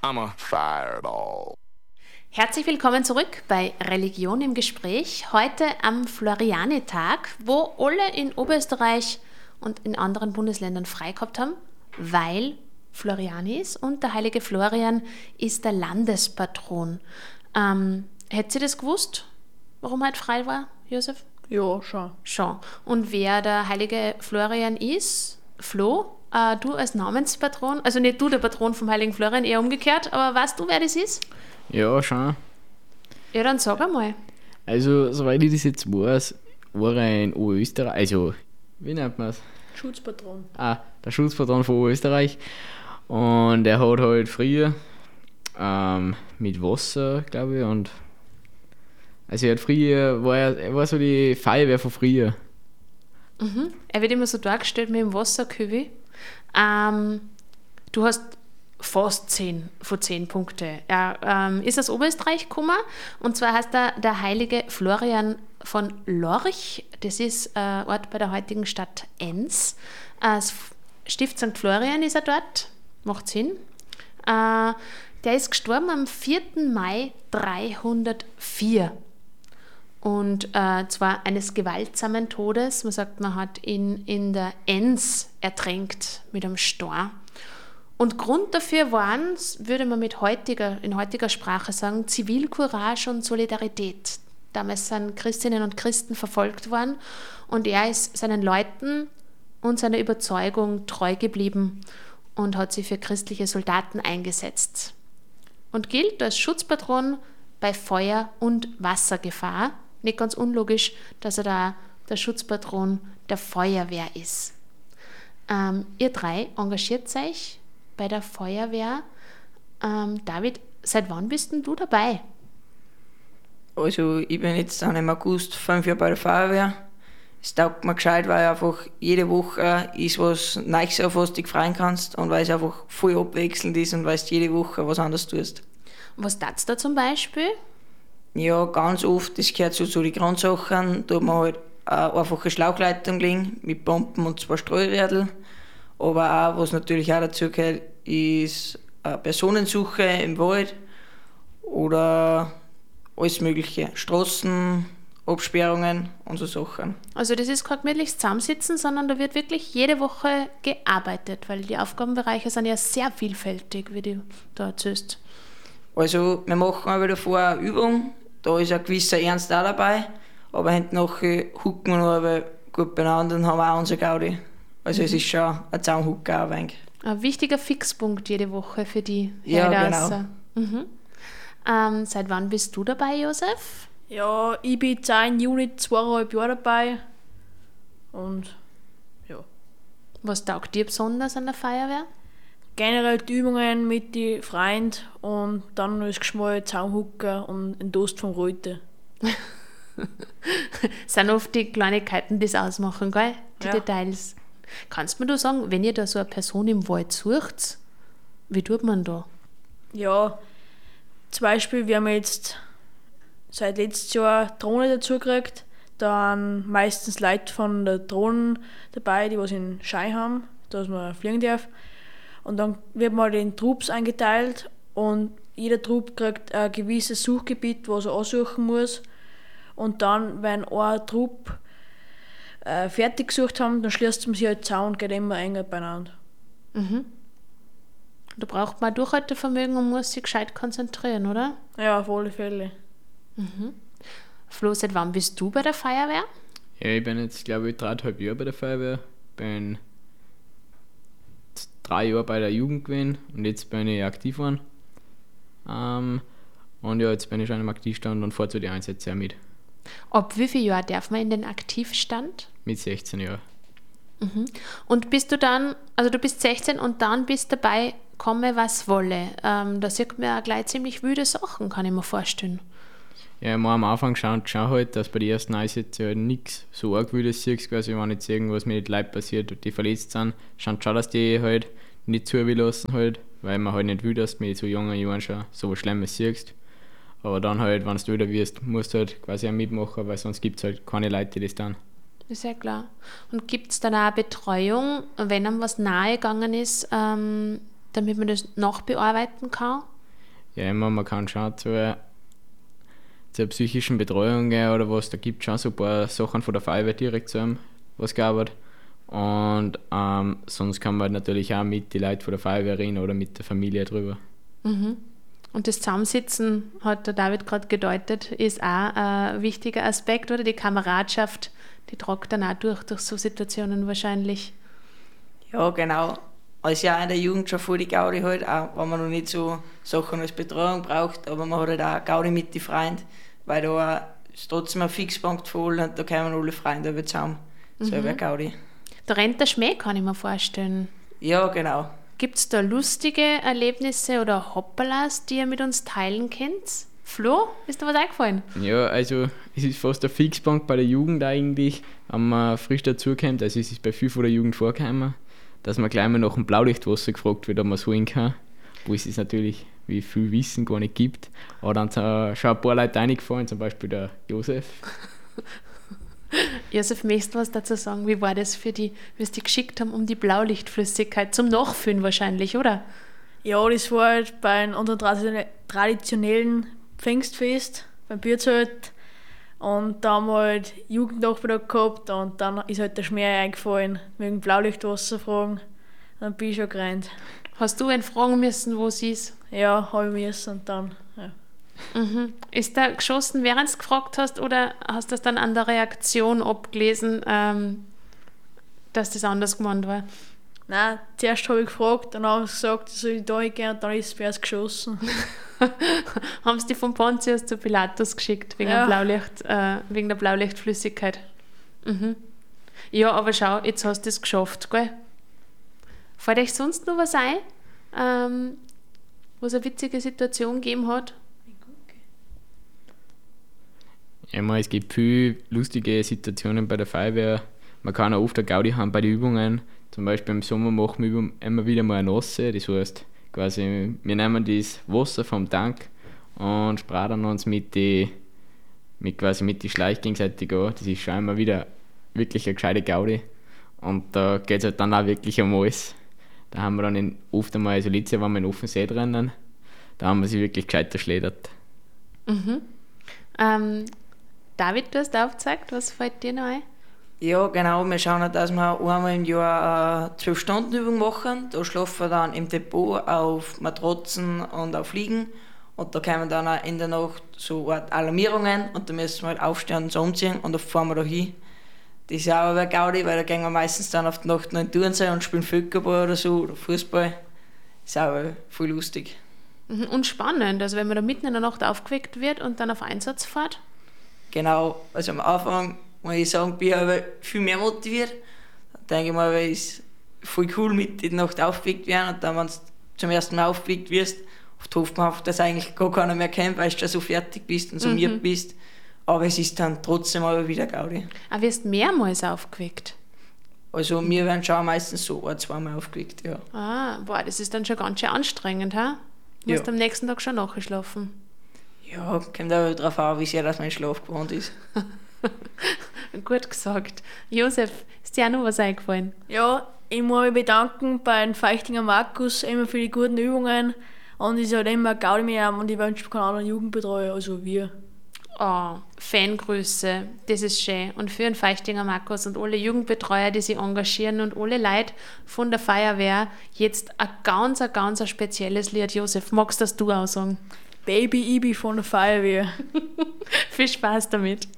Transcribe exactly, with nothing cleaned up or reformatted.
I'm a fireball. Herzlich willkommen zurück bei Religion im Gespräch. Heute am Florianitag, wo alle in Oberösterreich und in anderen Bundesländern frei gehabt haben, weil Florian ist und der heilige Florian ist der Landespatron. Ähm, hättet ihr das gewusst, warum heute frei war, Josef? Ja, schon. Schon. Und wer der heilige Florian ist, Flo, äh, du als Namenspatron, also nicht du der Patron vom heiligen Florian, eher umgekehrt, aber weißt du, wer das ist? Ja, schon. Ja, dann sag einmal. Also, soweit ich das jetzt weiß, war er in Oberösterreich, also, wie nennt man es? Schutzpatron. Ah, der Schutzpatron von Oberösterreich. Und er hat halt früher ähm, mit Wasser, glaube ich, und also er hat früher, war er, er war so die Feuerwehr von früher. Mhm. Er wird immer so dargestellt mit dem Wasserkübel. Ähm, du hast fast zehn von zehn Punkte. Er ähm, ist aus Oberösterreich gekommen und zwar heißt er der heilige Florian von Lorch. Das ist ein äh, Ort bei der heutigen Stadt Enns. Äh, das Stift Sankt Florian ist er dort, macht Sinn. Äh, der ist gestorben am vierten Mai dreihundertvier. Und äh, zwar eines gewaltsamen Todes. Man sagt, man hat ihn in der Enns ertränkt mit einem Stor. Und Grund dafür waren, würde man mit heutiger, in heutiger Sprache sagen, Zivilcourage und Solidarität. Damals sind Christinnen und Christen verfolgt worden und er ist seinen Leuten und seiner Überzeugung treu geblieben und hat sich für christliche Soldaten eingesetzt. Und gilt als Schutzpatron bei Feuer- und Wassergefahr. Nicht ganz unlogisch, dass er da der Schutzpatron der Feuerwehr ist. Ähm, ihr drei engagiert euch bei der Feuerwehr. Ähm, David, seit wann bist denn du dabei? Also ich bin jetzt dann im August fünf Jahre bei der Feuerwehr. Es taugt mir gescheit, weil einfach jede Woche ist was Neues, auf was du dich freuen kannst und weil es einfach voll abwechselnd ist und weil du jede Woche was anderes tust. Was tat's da zum Beispiel? Ja, ganz oft, das gehört so zu den Grundsachen, da hat man halt eine einfache Schlauchleitung liegen mit Pumpen und zwei Streurädel. Aber auch, was natürlich auch dazu gehört, ist eine Personensuche im Wald oder alles mögliche. Straßen, Absperrungen und so Sachen. Also das ist kein gemütliches Zusammensitzen, sondern da wird wirklich jede Woche gearbeitet, weil die Aufgabenbereiche sind ja sehr vielfältig, wie du da erzählst. Also wir machen aber davor eine Übung, da ist ein gewisser Ernst auch dabei, aber hinten nachher hucken wir noch aber gut beieinander und haben auch unsere Gaudi. Also mhm. Es ist schon ein Zaunhucken auch ein wenig. Ein wichtiger Fixpunkt jede Woche für die Ja, Heideasser. genau. Mhm. Ähm, seit wann bist du dabei, Josef? Ja, ich bin jetzt auch im Juni zweieinhalb Jahre dabei. Und ja. Was taugt dir besonders an der Feuerwehr? Generell die Übungen mit den Freunden und dann das Geschmäu Zaunhucken und ein Durst vom Röte. Das sind oft die Kleinigkeiten, die es ausmachen, gell? Die Ja. Details. Kannst du mir da sagen, wenn ihr da so eine Person im Wald sucht, wie tut man da? Ja, zum Beispiel, wir haben jetzt seit letztes Jahr eine Drohne dazu gekriegt. Da sind meistens Leute von der Drohnen dabei, die was in Schein haben, dass man fliegen darf. Und dann wird mal in Trupps eingeteilt und jeder Trupp kriegt ein gewisses Suchgebiet, was er aussuchen muss. Und dann, wenn ein Trupp äh, fertig gesucht haben, dann schließt man sich halt zusammen und geht immer enger beieinander. Mhm. Da braucht man Durchhaltevermögen und muss sich gescheit konzentrieren, oder? Ja, auf alle Fälle. Mhm. Flo, seit wann bist du bei der Feuerwehr? Ja, ich bin jetzt, glaube ich, dreieinhalb Jahre bei der Feuerwehr. Bin drei Jahre bei der Jugend gewesen und jetzt bin ich aktiv geworden. Ähm, und ja, jetzt bin ich schon im Aktivstand und fahre zu den Einsätzen auch mit. Ab wie viel Jahr darf man in den Aktivstand? Mit sechzehn Jahren. Mhm. Und bist du dann, also du bist sechzehn und dann bist dabei, komme was wolle. Ähm, da sieht man ja gleich ziemlich wüde Sachen, kann ich mir vorstellen. Ja, ich muss am Anfang schauen, schauen halt, dass bei den ersten Einsätzen halt nichts so arg Wildes siehst, quasi, wenn jetzt irgendwas mit den Leuten passiert und die verletzt sind. Schaut schon, dass die halt nicht zuwiderlassen halt, weil man halt nicht will, dass du mit so jungen Jahren schon so was Schlimmes siehst. Aber dann halt, wenn du wieder wirst, musst du halt quasi auch mitmachen, weil sonst gibt es halt keine Leute, die das dann. Ist ja klar. Und gibt es dann auch Betreuung, wenn einem was nahe gegangen ist, ähm, damit man das nachbearbeiten kann? ja immer, man kann schon zur, zur psychischen Betreuung gehen oder was, da gibt es schon so ein paar Sachen von der Feuerwehr direkt zu einem, was gearbeitet. Und ähm, sonst kann man halt natürlich auch mit den Leuten von der Feuerwehr reden oder mit der Familie drüber. Mhm. Und das Zusammensitzen, hat der David gerade gedeutet, ist auch ein wichtiger Aspekt, oder? Die Kameradschaft, die tragt dann auch durch, durch so Situationen wahrscheinlich. Ja, genau. Also ja, in der Jugend schon voll die Gaudi halt, auch wenn man noch nicht so Sachen als Betreuung braucht, aber man hat halt auch Gaudi mit den Freunden, weil da ist trotzdem ein Fixpunkt voll und da kommen alle Freunde über zusammen. So mhm. wäre Gaudi. Da rennt der Schmäh, kann ich mir vorstellen. Ja, genau. Gibt es da lustige Erlebnisse oder Hoppalas, die ihr mit uns teilen könnt? Flo, ist dir was eingefallen? Ja, also es ist fast ein Fixpunkt bei der Jugend eigentlich, wenn man frisch dazukommt. Also es ist bei vielen von der Jugend vorgekommen, dass man gleich mal nach dem Blaulichtwasser gefragt wird, ob man es holen kann. Wo es natürlich, wie viel Wissen gar nicht gibt. Aber dann sind schon ein paar Leute reingefallen, zum Beispiel der Josef. Josef, möchtest du was dazu sagen? Wie war das für die, wie sie die geschickt haben, um die Blaulichtflüssigkeit zum Nachfüllen wahrscheinlich, oder? Ja, das war halt bei unserem traditionellen Pfingstfest beim Bierzelt. Und da haben wir halt Jugendnachmittag gehabt und dann ist halt der Schmäh eingefallen, wegen Blaulichtwasser fragen. Dann bin ich schon gerannt. Hast du ihn fragen müssen, wo sie ist? Ja, habe ich müssen und dann, ja. Mhm. Ist der geschossen, während du gefragt hast, oder hast du das dann an der Reaktion abgelesen, ähm, dass das anders gemeint war? Nein, zuerst habe ich gefragt, dann haben sie gesagt, soll ich da hingehen und dann ist es geschossen. Haben sie die von Pontius zu Pilatus geschickt, wegen, ja. der, Blaulicht, äh, wegen der Blaulichtflüssigkeit. Mhm. Ja, aber schau, jetzt hast du es geschafft, gell? Fällt euch sonst noch was ein, ähm, was eine witzige Situation gegeben hat? Ja, man, es gibt viele lustige Situationen bei der Feuerwehr. Man kann auch oft eine Gaudi haben bei den Übungen. Zum Beispiel im Sommer machen wir immer wieder mal eine Nasse. Das heißt, quasi, wir nehmen das Wasser vom Tank und sprachen uns mit den mit quasi mit die Schleich gegenseitig an. Das ist schon immer wieder wirklich eine gescheite Gaudi. Und da geht es halt dann auch wirklich um alles. Da haben wir dann in, oft einmal, also letztes Jahr waren wir in offenen See drinnen, da haben wir sich wirklich gescheit erschledert. Mhm. Ähm, David, du hast aufgezeigt, was fällt dir noch ein? Ja, genau. Wir schauen, dass wir einmal im Jahr eine zwölf Stunden Übung machen. Da schlafen wir dann im Depot auf Matratzen und auf Liegen. Und da kommen dann auch in der Nacht so Art Alarmierungen und da müssen wir halt aufstehen und uns umziehen und dann fahren wir da hin. Das ist auch aber Gaudi, weil da gehen wir meistens dann auf die Nacht noch in die Turnsee und spielen Völkerball oder so oder Fußball. Das ist auch voll lustig. Und spannend, also wenn man da mitten in der Nacht aufgeweckt wird und dann auf Einsatz fährt. Genau, also am Anfang muss ich sagen, bin ich aber viel mehr motiviert. Dann denke ich mal, weil es voll cool mit in der Nacht aufgeweckt werden und dann, wenn du zum ersten Mal aufgeweckt wirst, oft hofft man, dass eigentlich gar keiner mehr kennt, weil du schon so fertig bist und so müde mhm. bist. Aber es ist dann trotzdem aber wieder Gaudi. Aber wirst du mehrmals aufgeweckt? Also wir werden schon meistens so ein-, zweimal aufgeweckt, ja. Ah, boah, das ist dann schon ganz schön anstrengend, ha? Du musst ja. am nächsten Tag schon nachgeschlafen. Ja, kommt auch darauf an, wie sehr das mein Schlaf gewohnt ist. Gut gesagt. Josef, ist dir auch noch was eingefallen? Ja, ich muss mich bedanken bei den Feichtinger Markus immer für die guten Übungen. Und es ist halt immer Gaudi mehr und ich wünsche mir keinen anderen Jugendbetreuer, also wir. Oh, Fangrüße, das ist schön. Und für den Feichtinger Markus und alle Jugendbetreuer, die sich engagieren und alle Leute von der Feuerwehr, jetzt ein ganz, ein ganz ein spezielles Lied. Josef, magst das du auch sagen? Baby Ibi von der Feuerwehr. Viel Spaß damit.